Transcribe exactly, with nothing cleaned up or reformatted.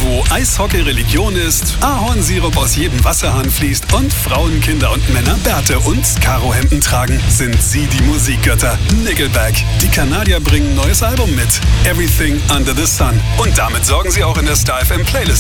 Wo Eishockey Religion ist, Ahornsirup aus jedem Wasserhahn fließt und Frauen, Kinder und Männer Bärte und Karohemden tragen, sind sie die Musikgötter. Nickelback. Die Kanadier bringen ein neues Album mit. Everything Under the Sun. Und damit sorgen sie auch in der Star F M Playlist